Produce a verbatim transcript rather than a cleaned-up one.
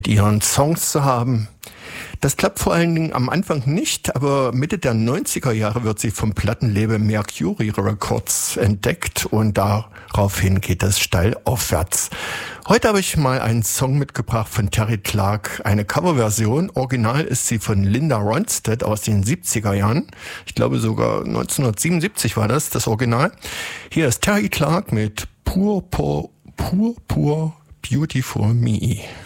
ihren Songs zu haben. Das klappt vor allen Dingen am Anfang nicht, aber Mitte der neunziger Jahre wird sie vom Plattenlabel Mercury Records entdeckt und daraufhin geht es steil aufwärts. Heute habe ich mal einen Song mitgebracht von Terri Clark, eine Coverversion. Original ist sie von Linda Ronstadt aus den siebziger Jahren. Ich glaube sogar neunzehnhundertsiebenundsiebzig war das, das Original. Hier ist Terri Clark mit Pur, Pur, Pur, Pur, Beautiful Me.